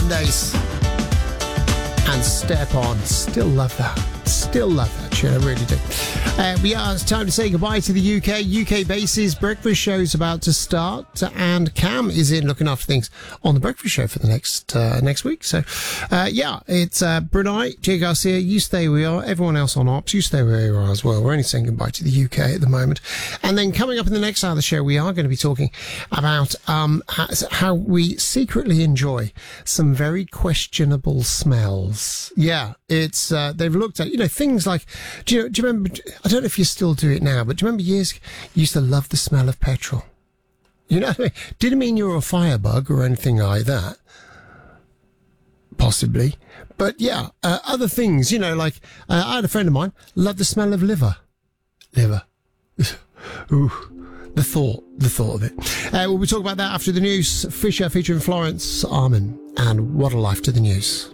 Mondays. And Step On. Still love that. Still love that tune. I really do. It's time to say goodbye to the UK. UK Bases breakfast show's about to start, and Cam is in looking after things on the breakfast show for the next week. So, it's Brunei, Jay Garcia. You stay where you are. Everyone else on Ops, you stay where you are as well. We're only saying goodbye to the UK at the moment. And then coming up in the next hour of the show, we are going to be talking about how we secretly enjoy some very questionable smells. Yeah, it's they've looked at things like. Do you remember? I don't know if you still do it now, but do you remember years ago, you used to love the smell of petrol? You know what I mean? Didn't mean you were a firebug or anything like that. Possibly. But yeah, other things, like, I had a friend of mine, loved the smell of liver. Liver. Ooh, the thought of it. We'll be talking about that after the news. Fisher featuring Florence Armin and What a Life to the News.